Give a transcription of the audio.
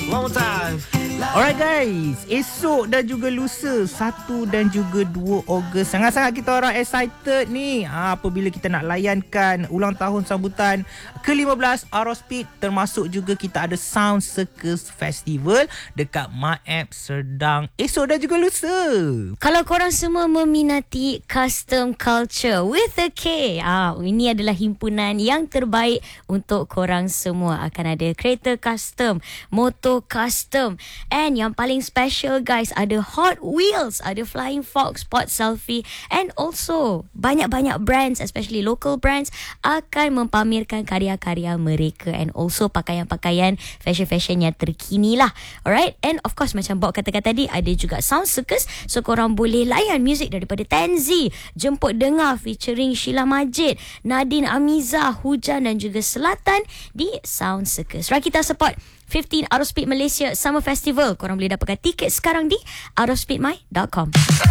One more time. Alright guys, esok dan juga lusa 1 dan juga 2 Ogos sangat-sangat kita orang excited ni apabila kita nak layankan ulang tahun sambutan ke-15 Aerospeed, termasuk juga kita ada Sound Circus Festival dekat Maep Serdang esok dan juga lusa. Kalau korang semua meminati custom culture with a K, ini adalah himpunan yang terbaik untuk korang semua. Akan ada kereta custom, motor custom, and yang paling special guys, ada Hot Wheels, ada Flying Fox, Spot Selfie, and also banyak-banyak brands, especially local brands, akan mempamerkan karya-karya mereka, and also pakaian-pakaian fashion-fashion yang terkini lah. Alright, and of course macam Bob katakan tadi, ada juga Sound Circus, so korang boleh layan muzik daripada Tenzi, Jemput Dengar featuring Sheila Majid, Nadine Amiza, Hujan dan juga Selatan di Sound Circus. Right, kita support 15 Aerospeed Malaysia Summer Festival. Korang boleh dapatkan tiket sekarang di aerospeedmy.com.